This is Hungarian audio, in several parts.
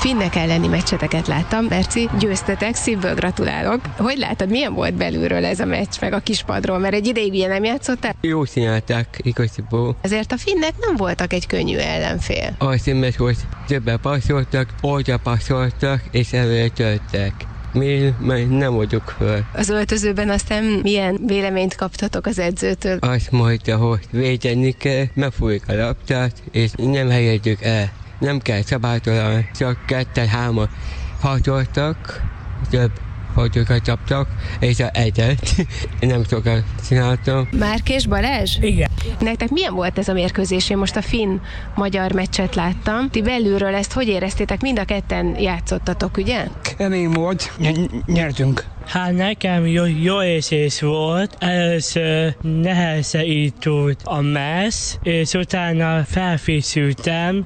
finnek elleni meccseteket láttam. Berci, győztetek, szívből gratulálok. Hogy látod, milyen volt belülről ez a meccs, meg a kispadról? Mert egy ideig ugye nem játszottál? Jó csinálták igaziból. Ezért a finnek nem voltak egy könnyű ellenfél. Az meccs volt, többen passzoltak, oldra passzoltak, és előre töltek. Mi nem vagyok föl. Az öltözőben aztán milyen véleményt kaptatok az edzőtől? Azt mondta, hogy védeni kell, megfújjuk a labdát, és nem helyezzük el. Nem kell szabálytalan, csak 2-3 hatoltak, több fotókat csaptak, és egyet. Nem sokat csináltam. Márk Balázs? Igen. Nektek milyen volt ez a mérkőzés? Én most a finn-magyar meccset láttam. Ti belülről ezt hogy éreztétek? Mind a ketten játszottatok, ugye? Kemény volt, nyertünk. Hát nekem jó érzés volt. Először nehezen indult a meccs, és utána felkészültem,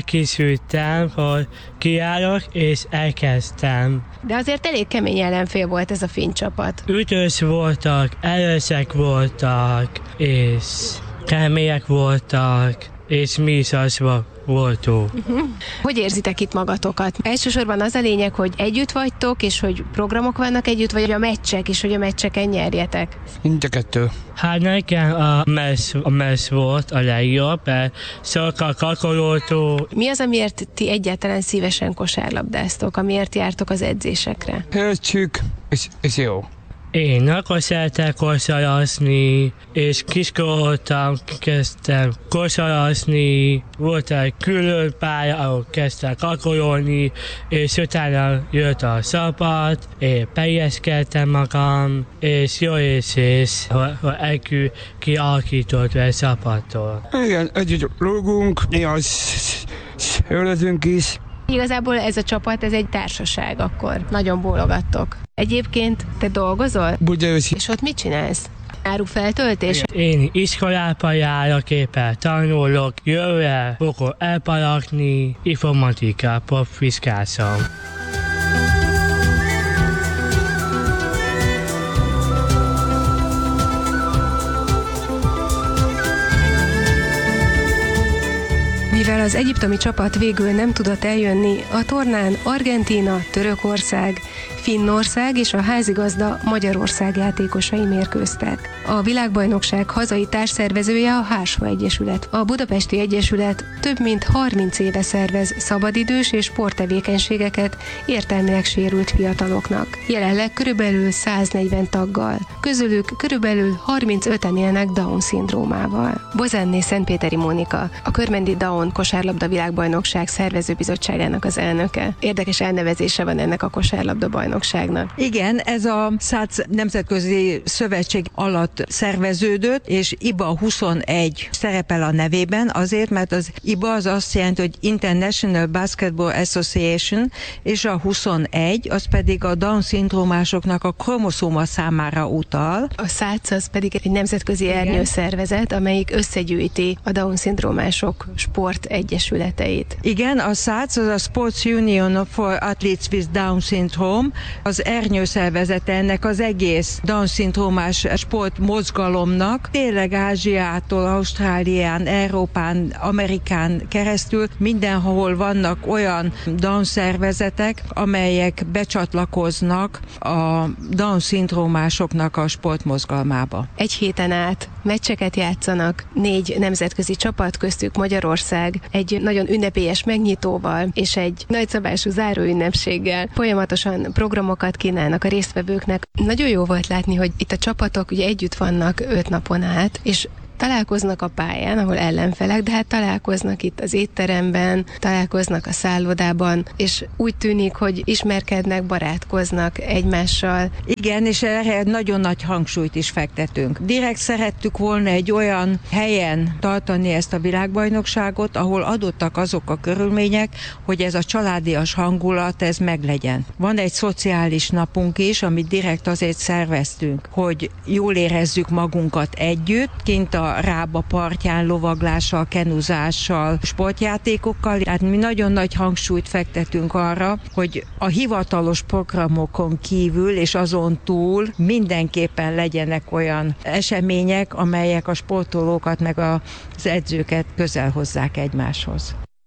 hogy kiállok, és elkezdtem. De azért elég kemény ellenfél volt ez a finn csapat. Ütős voltak, erősek voltak, és kemények voltak, és mi is az voltunk. Hogy érzitek itt magatokat? Elsősorban az a lényeg, hogy együtt vagytok, és hogy programok vannak együtt, vagy a meccsek, és hogy a meccseken nyerjetek? Mind a kettő. Hát nekem a meccs volt a legjobb, mert sokkal kakolótó. Mi az, amiért ti egyáltalán szívesen kosárlabdáztok, amiért jártok az edzésekre? Hölcsük, és jó. Én akkor szeretek kosarazni, és kiskoroltam, kezdtem kosarazni, volt egy külön pálya, ahol kezdtem kakololni, és utána jött a szabad, én beilleszkedtem magam, és jó érzés, hogy együtt kialakított egy szabadtól. Igen, együtt lógunk, néha ölözünk is. Igazából ez a csapat, ez egy társaság akkor. Nagyon bólogattok. Egyébként te dolgozol? Budaörsi. És ott mit csinálsz? Árufeltöltés? Én iskolába járok, éppen tanulok, jövőre fogok elparakni, informatikába vizsgázom. Mivel az egyiptomi csapat végül nem tudott eljönni, a tornán Argentína, Törökország, Finnország és a házigazda Magyarország játékosai mérkőztek. A világbajnokság hazai társszervezője a Hársfa Egyesület. A Budapesti Egyesület több mint 30 éve szervez szabadidős és sporttevékenységeket értelmileg sérült fiataloknak. Jelenleg körülbelül 140 taggal. Közülük körülbelül 35-en élnek Down-szindrómával. Bozenné Szentpéteri Mónika, a Körmendi Down kosárlabda világbajnokság szervezőbizottságának az elnöke. Érdekes elnevezése van ennek a kosárlabda bajnokságnak. Igen, ez a SZÁC Nemzetközi Szövetség alatt szerveződött, és IBA 21 szerepel a nevében azért, mert az IBA az azt jelenti, hogy International Basketball Association, és a 21 az pedig a Down-szindrómásoknak a kromoszóma számára utal. A SZÁC az pedig egy nemzetközi ernyőszervezet, amelyik összegyűjti a Down-szindrómások sport egyesületeit. Igen, a SZÁC az a Sports Union for Athletes with Down Syndrome, az ernyőszervezete ennek az egész Down-szindrómás sportmozgalomnak. Tényleg Ázsiától, Ausztrálián, Európán, Amerikán keresztül mindenhol vannak olyan Down-szervezetek, amelyek becsatlakoznak a Down-szindrómásoknak a sportmozgalmába. Egy héten át meccseket játszanak, 4 nemzetközi csapat, köztük Magyarország, egy nagyon ünnepélyes megnyitóval és egy nagyszabású záróünnepséggel folyamatosan programokat kínálnak a résztvevőknek. Nagyon jó volt látni, hogy itt a csapatok ugye együtt vannak 5 napon át, és találkoznak a pályán, ahol ellenfelek, de hát találkoznak itt az étteremben, találkoznak a szállodában, és úgy tűnik, hogy ismerkednek, barátkoznak egymással. Igen, és erre nagyon nagy hangsúlyt is fektetünk. Direkt szerettük volna egy olyan helyen tartani ezt a világbajnokságot, ahol adottak azok a körülmények, hogy ez a családias hangulat, ez meglegyen. Van egy szociális napunk is, amit direkt azért szerveztünk, hogy jól érezzük magunkat együtt, kint a Rába partján lovaglással, kenuzással, sportjátékokkal. Tehát mi nagyon nagy hangsúlyt fektetünk arra, hogy a hivatalos programokon kívül és azon túl mindenképpen legyenek olyan események, amelyek a sportolókat meg az edzőket közel hozzák egymáshoz.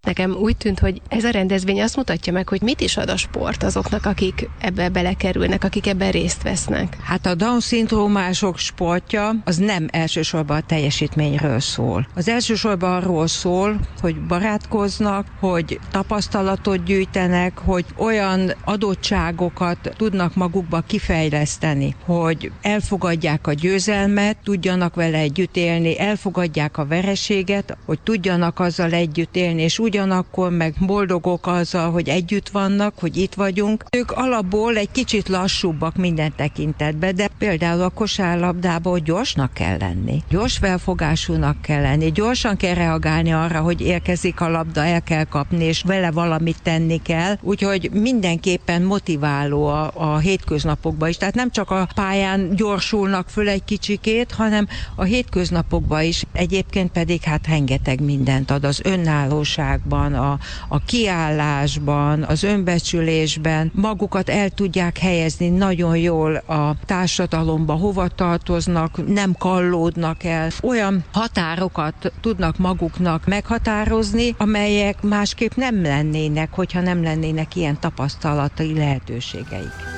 Nekem úgy tűnt, hogy ez a rendezvény azt mutatja meg, hogy mit is ad a sport azoknak, akik ebbe belekerülnek, akik ebben részt vesznek. Hát a Down-szindrómások sportja az nem elsősorban a teljesítményről szól. Az elsősorban arról szól, hogy barátkoznak, hogy tapasztalatot gyűjtenek, hogy olyan adottságokat tudnak magukba kifejleszteni, hogy elfogadják a győzelmet, tudjanak vele együtt élni, elfogadják a vereséget, hogy tudjanak azzal együtt élni, és ugyanakkor meg boldogok azzal, hogy együtt vannak, hogy itt vagyunk. Ők alapból egy kicsit lassúbbak minden tekintetben, de például a kosárlabdában, hogy gyorsnak kell lenni. Gyors felfogásúnak kell lenni, gyorsan kell reagálni arra, hogy érkezik a labda, el kell kapni, és vele valamit tenni kell. Úgyhogy mindenképpen motiváló a hétköznapokban is. Tehát nem csak a pályán gyorsulnak föl egy kicsikét, hanem a hétköznapokban is. Egyébként pedig hát rengeteg mindent ad az önállóságban, a kiállásban, az önbecsülésben. Magukat el tudják helyezni nagyon jól a társadalomba, hova tartoznak, nem kallódnak el. Olyan határokat tudnak maguknak meghatározni, amelyek másképp nem lennének, hogyha nem lennének ilyen tapasztalatai lehetőségeik.